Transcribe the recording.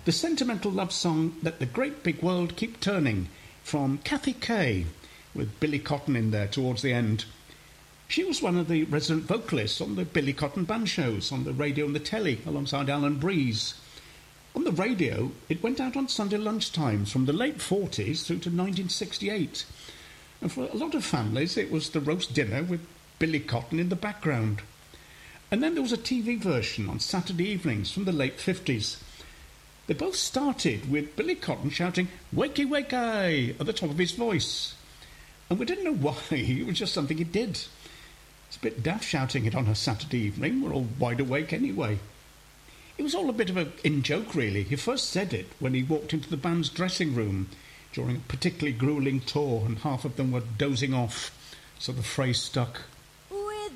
the sentimental love song Let the Great Big World Keep Turning from Kathy Kay, with Billy Cotton in there towards the end. She was one of the resident vocalists on the Billy Cotton band shows on the radio and the telly alongside Alan Breeze. On the radio, it went out on Sunday lunchtimes from the late 40s through to 1968. And for a lot of families, it was the roast dinner with Billy Cotton in the background. And then there was a TV version on Saturday evenings from the late 50s. They both started with Billy Cotton shouting, "Wakey, wakey," at the top of his voice. And we didn't know why, it was just something he did. It's a bit daft shouting it on a Saturday evening, we're all wide awake anyway. It was all a bit of an in-joke, really. He first said it when he walked into the band's dressing room during a particularly gruelling tour, and half of them were dozing off, so the phrase stuck.